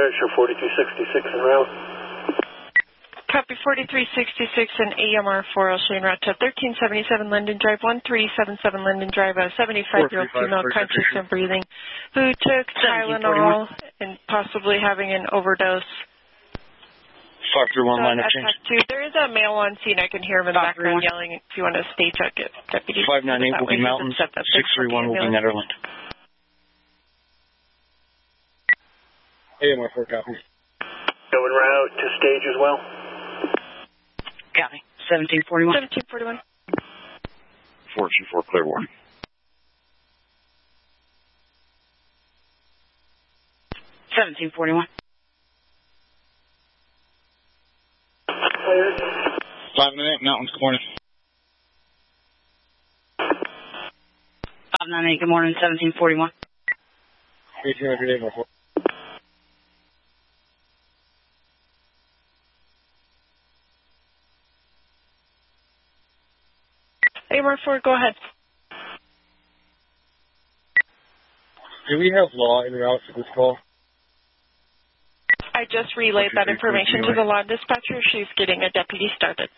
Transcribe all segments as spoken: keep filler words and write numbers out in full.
Pressure forty-three sixty-six en route. Copy forty-three sixty-six and A M R four, I'll show you en route to thirteen seventy-seven Linden Drive, one three seven seven Linden Drive, a seventy-five-year-old female conscious and breathing who took Tylenol and possibly having an overdose. five three one So line of change. Two. There is a male on scene. I can hear him in the background yelling if you want to stay check it. Deputy. five nine eight will be Mountains, six three one will be Netherland. A M R four, copy. Going route to stage as well. Copy. seventeen forty-one. seventeen forty-one. four two four, clear one. seventeen forty-one. Cleared. five nine eight, Mountains, good morning. five nine eight, good morning, seventeen forty-one. eighteen hundred, A M R four. A M R four, go ahead. Do we have law in route for this call? I just relayed that information to the law dispatcher. She's getting a deputy started.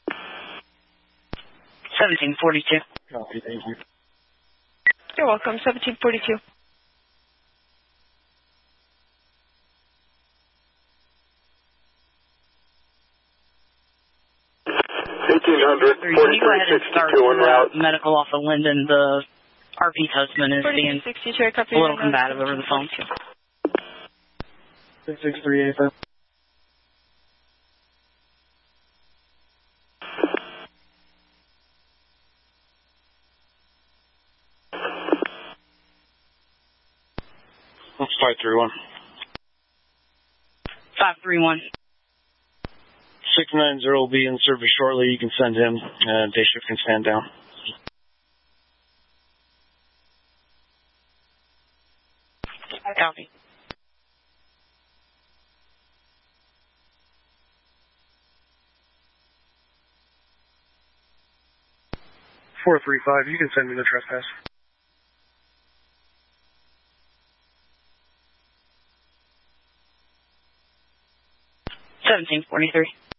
seventeen forty-two. Copy, thank you. You're welcome, seventeen forty-two. eighteen hundred, Can you go ahead and start en route. the medical off of Linden? The R P's husband is being a little combative over the phone. six six three eight. five three one. five three one. six nine zero will be in service shortly. You can send him. Uh, day shift can stand down. Copy. four three five, you can send me the trespass. seventeen forty-three.